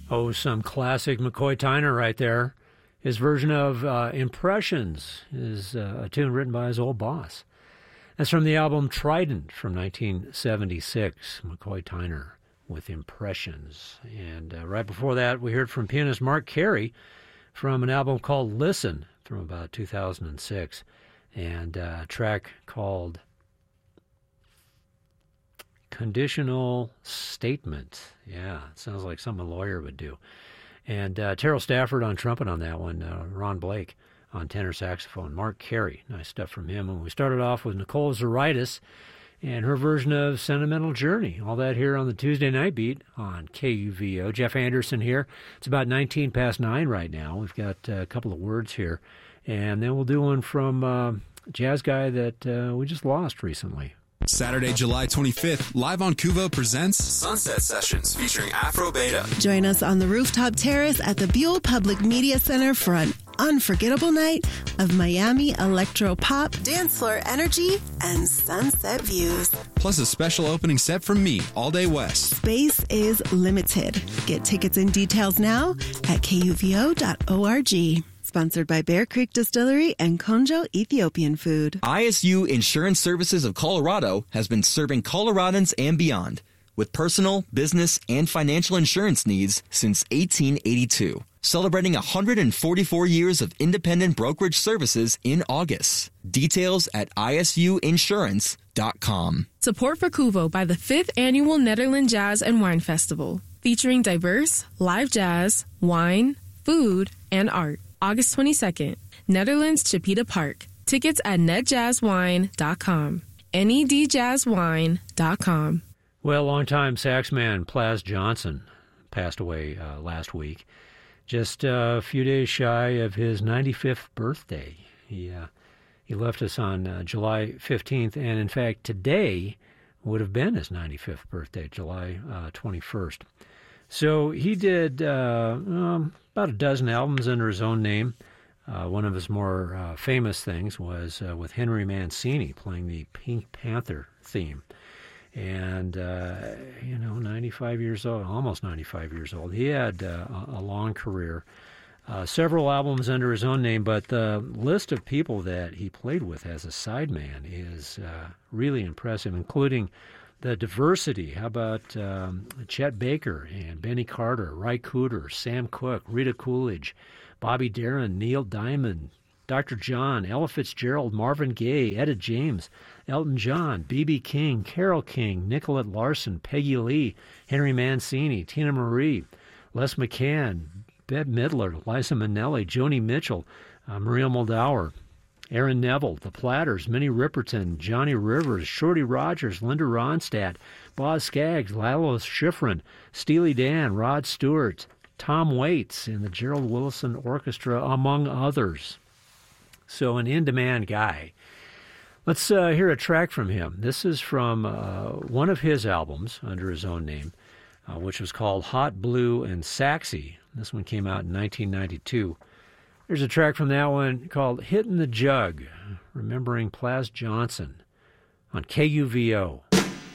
Oh, some classic McCoy Tyner right there. His version of Impressions is a tune written by his old boss. That's from the album Trident from 1976, McCoy Tyner with Impressions. And right before that, we heard from pianist Mark Carey from an album called Listen from about 2006, and a track called Conditional Statement. Yeah, it sounds like something a lawyer would do. And Terrell Stafford on trumpet on that one, Ron Blake on tenor saxophone, Mark Carey. Nice stuff from him. And we started off with Nicole Zaritis and her version of Sentimental Journey. All that here on the Tuesday Night Beat on KUVO. Jeff Anderson here. It's about 19 past 9 right now. We've got a couple of words here. And then we'll do one from a jazz guy that we just lost recently. Saturday, July 25th, Live on Kuvo presents Sunset Sessions featuring Afro Beta. Join us on the rooftop terrace at the Buell Public Media Center for an unforgettable night of Miami electro pop, dance floor energy, and sunset views. Plus a special opening set from me, All Day West. Space is limited. Get tickets and details now at kuvo.org. Sponsored by Bear Creek Distillery and Konjo Ethiopian Food. ISU Insurance Services of Colorado has been serving Coloradans and beyond with personal, business, and financial insurance needs since 1882. Celebrating 144 years of independent brokerage services in August. Details at isuinsurance.com. Support for Kuvo by the 5th Annual Netherlands Jazz and Wine Festival, featuring diverse live jazz, wine, food, and art. August 22nd, Netherlands Chipeta Park. Tickets at netjazzwine.com. nedjazzwine.com. Well, longtime saxman Plas Johnson passed away last week, just a few days shy of his 95th birthday. He left us on July 15th, and in fact, today would have been his 95th birthday, July 21st. So he did about a dozen albums under his own name. One of his more famous things was with Henry Mancini playing the Pink Panther theme. And, 95 years old, almost 95 years old. He had a long career, several albums under his own name, but the list of people that he played with as a sideman is really impressive, including the diversity. How about Chet Baker and Benny Carter, Ry Cooder, Sam Cooke, Rita Coolidge, Bobby Darin, Neil Diamond, Dr. John, Ella Fitzgerald, Marvin Gaye, Etta James, Elton John, B.B. King, Carole King, Nicolette Larson, Peggy Lee, Henry Mancini, Tina Marie, Les McCann, Bette Midler, Liza Minnelli, Joni Mitchell, Maria Muldaur, Aaron Neville, The Platters, Minnie Riperton, Johnny Rivers, Shorty Rogers, Linda Ronstadt, Boz Scaggs, Lalo Schifrin, Steely Dan, Rod Stewart, Tom Waits, and the Gerald Wilson Orchestra, among others. So an in-demand guy. Let's hear a track from him. This is from one of his albums under his own name, which was called Hot Blue and Saxy. This one came out in 1992. There's a track from that one called Hittin' the Jug, remembering Plas Johnson on KUVO.